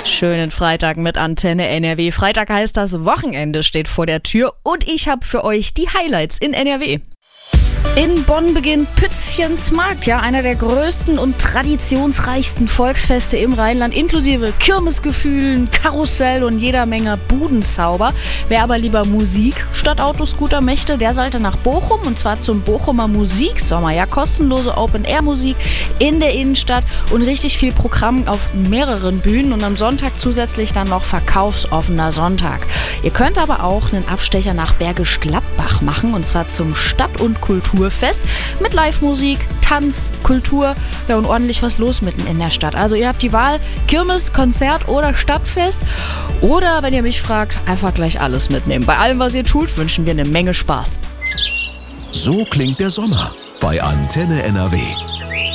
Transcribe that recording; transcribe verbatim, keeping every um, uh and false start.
Schönen Freitag mit Antenne N R W. Freitag heißt das Wochenende steht vor der Tür und ich habe für euch die Highlights in N R W. In Bonn beginnt Pützchens Markt, ja, einer der größten und traditionsreichsten Volksfeste im Rheinland, inklusive Kirmesgefühlen, Karussell und jeder Menge Budenzauber. Wer aber lieber Musik statt Autoscooter möchte, der sollte nach Bochum, und zwar zum Bochumer Musiksommer. Ja, kostenlose Open-Air-Musik in der Innenstadt und richtig viel Programm auf mehreren Bühnen und am Sonntag zusätzlich dann noch verkaufsoffener Sonntag. Ihr könnt aber auch einen Abstecher nach Bergisch Gladbach machen, und zwar zum Stadt- und Kulturfest mit Live-Musik, Tanz, Kultur, ja, und ordentlich was los mitten in der Stadt. Also ihr habt die Wahl, Kirmes, Konzert oder Stadtfest. Oder, wenn ihr mich fragt, einfach gleich alles mitnehmen. Bei allem, was ihr tut, wünschen wir eine Menge Spaß. So klingt der Sommer bei Antenne N R W.